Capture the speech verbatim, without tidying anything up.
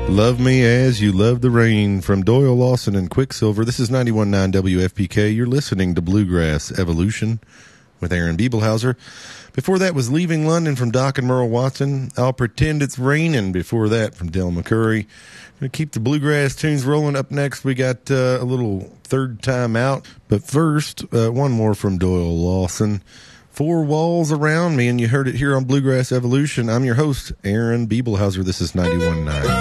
Love Me As You Love the Rain from Doyle Lawson and Quicksilver. This is ninety-one point nine W F P K. You're listening to Bluegrass Evolution with Aaron Biebelhauser. Before that was Leaving London from Doc and Merle Watson. I'll Pretend It's Raining before that from Del McCurry. Going to keep the bluegrass tunes rolling. Up next, we got uh, a little Third Time Out. But first, uh, one more from Doyle Lawson. Four Walls Around Me, and you heard it here on Bluegrass Evolution. I'm your host, Aaron Biebelhauser. This is ninety-one point nine.